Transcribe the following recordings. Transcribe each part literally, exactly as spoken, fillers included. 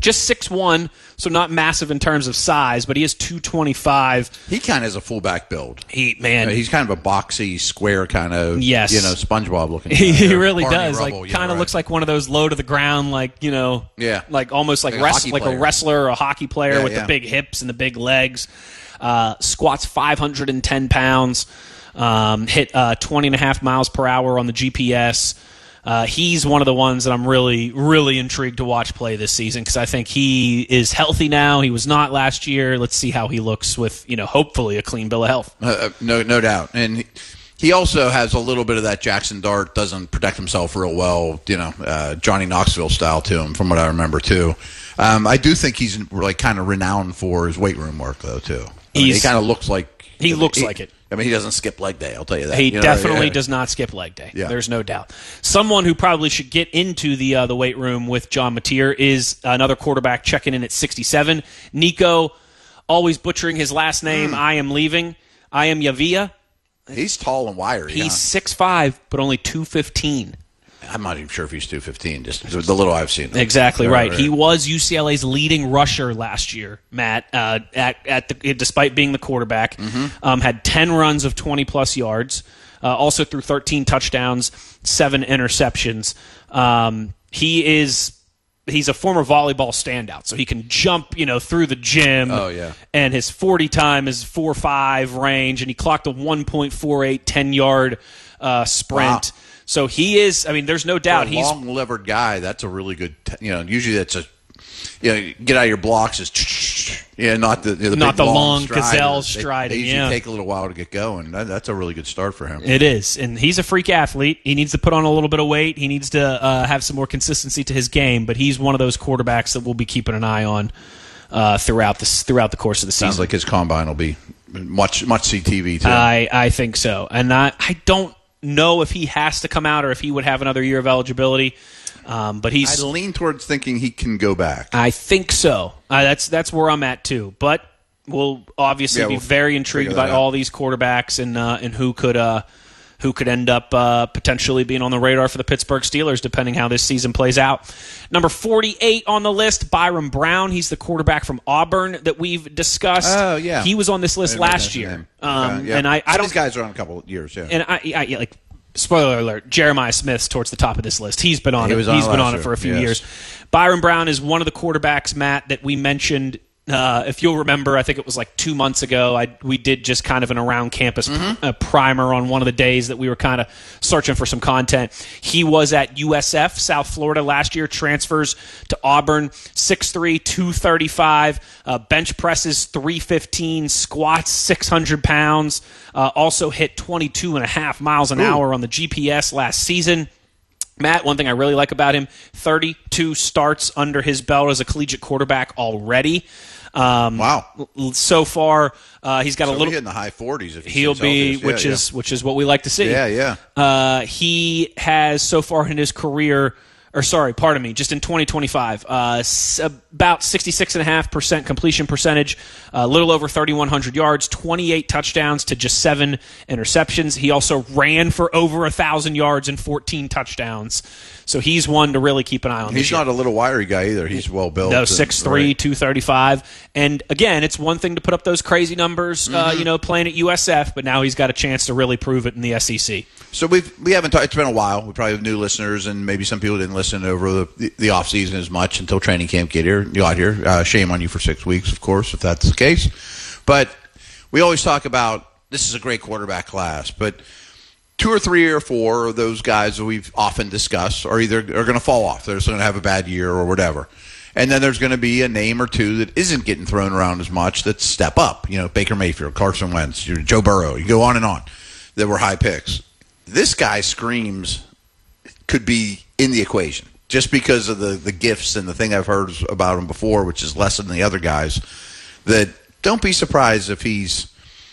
just six one, so not massive in terms of size, but he is two twenty-five. He kind of has a fullback build. He man, you know, he's kind of a boxy, square kind of, yes. you know, SpongeBob looking guy. He, he really Barney does. Rubble, like, know, kind of right? looks like one of those low to the ground, like you know, yeah, like almost like like, rest, a, like a wrestler or a hockey player yeah, with yeah. the big hips and the big legs. Uh, squats five hundred ten pounds. Um, hit uh, twenty and a half miles per hour on the G P S. Uh, he's one of the ones that I'm really, really intrigued to watch play this season because I think he is healthy now. He was not last year. Let's see how he looks with, you know, hopefully a clean bill of health. Uh, no, no doubt. And he, he also has a little bit of that Jackson Dart, doesn't protect himself real well, you know, uh, Johnny Knoxville style to him, from what I remember too. Um, I do think he's like kind of renowned for his weight room work though too. I mean, he kind of looks like he looks he, like it. I mean, he doesn't skip leg day, I'll tell you that. He you know, definitely yeah. does not skip leg day. Yeah. There's no doubt. Someone who probably should get into the uh, the weight room with John Mateer is another quarterback checking in at sixty-seven. Nico, always butchering his last name. Mm. I am leaving. I am Yavia. He's tall and wiry. He's huh? six five, but only two fifteen. I'm not even sure if he's two fifteen, just the little I've seen. Exactly right. right. right. He was U C L A's leading rusher last year, Matt, uh, at, at the, despite being the quarterback. Mm-hmm. Um, had ten runs of twenty-plus yards, uh, also threw thirteen touchdowns, seven interceptions. Um, he is... He's a former volleyball standout, so he can jump, you know, through the gym. Oh, yeah. And his forty time is four five range, and he clocked a one point four eight ten-yard uh, sprint. Wow. So he is, I mean, there's no doubt. For a he's long-levered guy, that's a really good, you know, usually that's a, you know, get out of your blocks is, yeah, not the, the not big the long, long strider. gazelle They- striding. They usually yeah. take a little while to get going. That, that's a really good start for him. It is, and he's a freak athlete. He needs to put on a little bit of weight. He needs to uh, have some more consistency to his game, but he's one of those quarterbacks that we'll be keeping an eye on uh, throughout this throughout the course of the season. Sounds like his combine will be much much C T V too. I I think so, and I I don't know if he has to come out or if he would have another year of eligibility. Um, but he's. I lean towards thinking he can go back. I think so. Uh, that's that's where I'm at too. But we'll obviously Yeah, be we'll very intrigued figure that about out. all these quarterbacks and uh, and who could uh, who could end up uh, potentially being on the radar for the Pittsburgh Steelers, depending how this season plays out. Number forty-eight on the list, Byron Brown. He's the quarterback from Auburn that we've discussed. Oh, yeah. He was on this list I didn't last recognize year. his name. Um, Okay, yeah. And I, I Some of don't. these guys are on a couple of years. Yeah. And I, I yeah, like. Spoiler alert, Jeremiah Smith's towards the top of this list. He's been on He it. was on He's it been last on it year, for a few yes. years. Byron Brown is one of the quarterbacks, Matt, that we mentioned. Uh, if you'll remember, I think it was like two months ago, I, we did just kind of an around campus Mm-hmm. pr- uh, primer on one of the days that we were kind of searching for some content. He was at U S F, South Florida last year, transfers to Auburn, six three, two thirty-five, uh, bench presses three fifteen, squats six hundred pounds, uh, also hit twenty-two and a half miles an Ooh. hour on the G P S last season. Matt, one thing I really like about him, thirty-two starts under his belt as a collegiate quarterback already. Um, Wow. l- So far, uh, he's got So a little. he'll in the high forties if he He'll stays be, healthy. which Yeah, is which is what we like to see. Yeah, yeah. Uh, he has so far in his career, or sorry, pardon me, just in twenty twenty-five, uh, s- about sixty-six point five percent completion percentage, a little over thirty-one hundred yards, twenty-eight touchdowns to just seven interceptions. He also ran for over one thousand yards and fourteen touchdowns. So he's one to really keep an eye on. He's this year. not a little wiry guy either. He's well built. No, and- six three, right. two thirty-five. And again, it's one thing to put up those crazy numbers, uh, Mm-hmm. you know, playing at U S F, but now he's got a chance to really prove it in the S E C. So we've we haven't talked. It's been a while. We probably have new listeners, and maybe some people didn't listen over the the, the off season as much until training camp get here. You got here. Uh, shame on you for six weeks, of course, if that's the case. But we always talk about this is a great quarterback class, but two or three or four of those guys that we've often discussed are either are going to fall off. They're just going to have a bad year or whatever. And then there's going to be a name or two that isn't getting thrown around as much that step up. You know, Baker Mayfield, Carson Wentz, Joe Burrow. You go on and on. That were high picks. This guy screams could be in the equation just because of the, the gifts and the thing I've heard about him before, which is less than the other guys. That don't be surprised if he's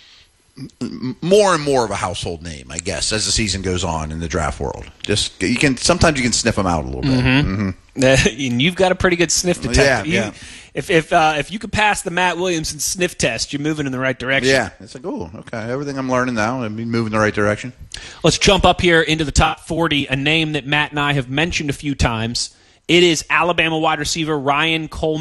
more and more of a household name, I guess, as the season goes on in the draft world. Just you can sometimes you can sniff him out a little bit. Mm-hmm. Mm-hmm. And you've got a pretty good sniff detector. Yeah, you, yeah. If if uh, if you could pass the Matt Williamson sniff test, you're moving in the right direction. Yeah, it's like, oh, okay. Everything I'm learning now, I'm moving in the right direction. Let's jump up here into the top forty, a name that Matt and I have mentioned a few times. It is Alabama wide receiver Ryan Coleman.